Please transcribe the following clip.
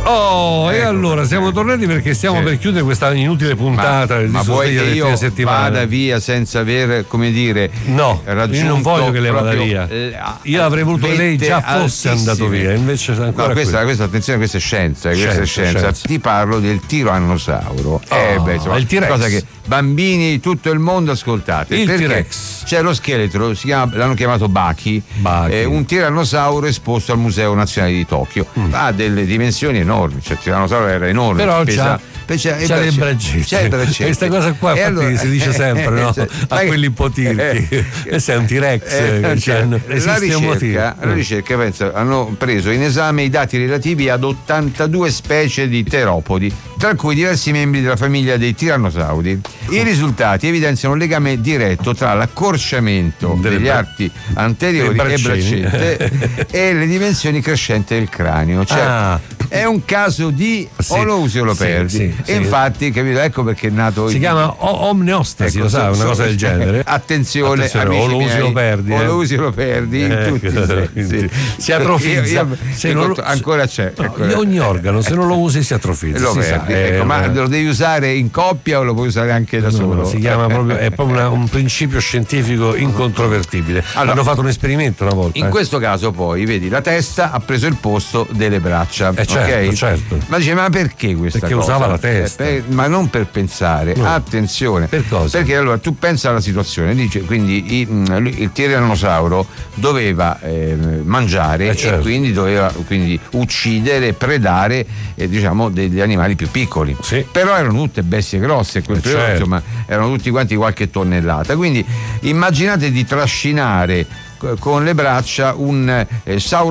Oh, e allora siamo tornati perché stiamo per chiudere questa inutile puntata. Ma vuoi che io settimana vada via senza aver, come dire, no, raggiunto? Io non voglio che lei vada via. Io avrei voluto che lei già fosse andato via, invece ancora no, questa attenzione, questa è scienza. Ti parlo del tirannosauro. Il T-Rex. Cosa che bambini di tutto il mondo ascoltate. Il perché T-Rex. C'è lo scheletro, l'hanno chiamato Baki. Un tirannosauro esposto al Museo Nazionale di Tokyo. Ha delle dimensioni enormi, cioè il tirannosauro era enorme, però pesa. C'è le braccette. Questa cosa qua infatti allora, si dice sempre, no? A quelli un po' tirchi. Questo è un T-Rex. La ricerca pensa, hanno preso in esame i dati relativi ad 82 specie di teropodi, tra cui diversi membri della famiglia dei tirannosauri. I risultati evidenziano un legame diretto tra l'accorciamento degli arti anteriori e braccette e le dimensioni crescenti del cranio. Cioè, è un caso di o lo usi o lo perdi. E infatti, capito, ecco perché è nato. Si chiama omneostasi, ecco, lo sa, una cosa del genere. Attenzione, o lo usi o lo perdi. O lo usi o lo perdi in tutti i sensi. Si atrofizza. Ancora c'è. Ogni organo, se non lo usi, si atrofizza. Lo perdi. Ma lo devi usare in coppia o lo puoi usare anche da solo? Si chiama proprio, è proprio un principio scientifico incontrovertibile. Allora, hanno fatto un esperimento una volta. In questo caso, poi, vedi, la testa ha preso il posto delle braccia. Certo. Ma dice, ma perché questa perché cosa? Usava la testa. Ma non per pensare, attenzione. Per cosa? Perché allora tu pensa alla situazione, dice, quindi il tirannosauro doveva mangiare e quindi doveva uccidere, predare diciamo degli animali più piccoli. Sì. Però erano tutte bestie grosse, quel periodo, insomma, erano tutti quanti qualche tonnellata. Quindi immaginate di trascinare con le braccia un